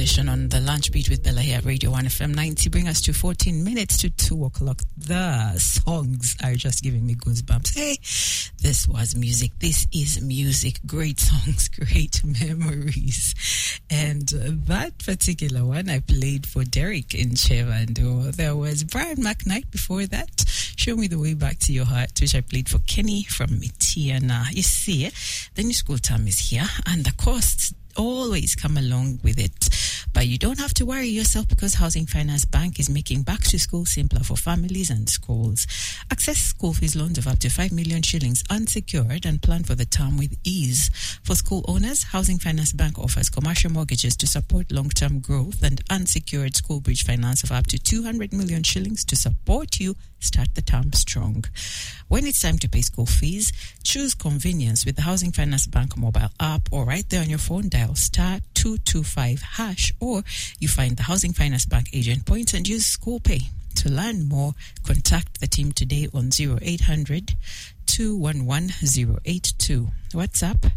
edition on the Lunch Beat with Bella here at Radio 1 FM 90. Bring us to 14 minutes to 2 o'clock. The songs are just giving me goosebumps. Hey, this was music. This is music. Great songs, great memories. And that particular one I played for Derek in Chevando. There was Brian McKnight before that. Show Me the Way Back to Your Heart, which I played for Kenny from Mitiana. You see, the new school term is here and the costs always come along with it. But you don't have to worry yourself because Housing Finance Bank is making back to school simpler for families and schools. Access school fees loans of up to 5 million shillings unsecured and plan for the term with ease. For school owners, Housing Finance Bank offers commercial mortgages to support long-term growth and unsecured school bridge finance of up to 200 million shillings to support you start the term strong. When it's time to pay school fees, choose convenience with the Housing Finance Bank mobile app or right there on your phone, dial star 225 hash, or you find the Housing Finance Bank agent points and use School Pay. To learn more, contact the team today on 0800 211 082. WhatsApp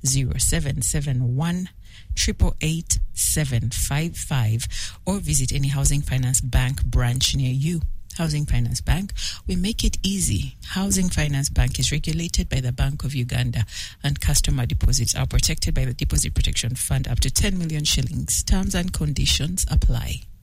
0771 888 755, or visit any Housing Finance Bank branch near you. Housing Finance Bank, we make it easy. Housing Finance Bank is regulated by the Bank of Uganda, and customer deposits are protected by the Deposit Protection Fund up to 10 million shillings. Terms and conditions apply.